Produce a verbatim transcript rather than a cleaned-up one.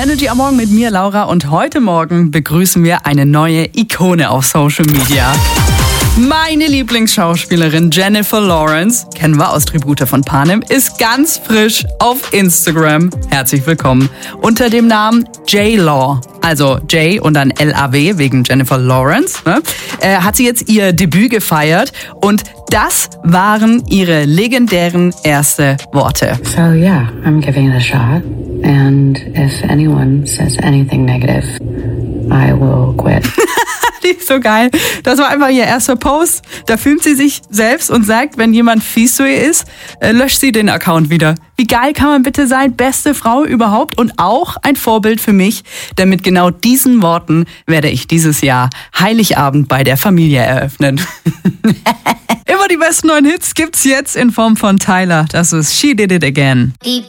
Energy am Morgen mit mir, Laura. Und heute Morgen begrüßen wir eine neue Ikone auf Social Media. Meine Lieblingsschauspielerin Jennifer Lawrence, kennen wir aus Tribute von Panem, ist ganz frisch auf Instagram. Herzlich willkommen. Unter dem Namen J-Law, also J und dann L A W wegen Jennifer Lawrence, ne? äh, hat sie jetzt ihr Debüt gefeiert und das waren ihre legendären erste Worte. So yeah, I'm giving it a shot and if anyone says anything negative, I will quit. Die ist so geil. Das war einfach ihr erster Post. Da filmt sie sich selbst und sagt, wenn jemand fies zu ihr ist, äh, löscht sie den Account wieder. Wie geil kann man bitte sein? Beste Frau überhaupt und auch ein Vorbild für mich. Denn mit genau diesen Worten werde ich dieses Jahr Heiligabend bei der Familie eröffnen. Immer die besten neuen Hits gibt's jetzt in Form von Tyler. Das ist She Did It Again.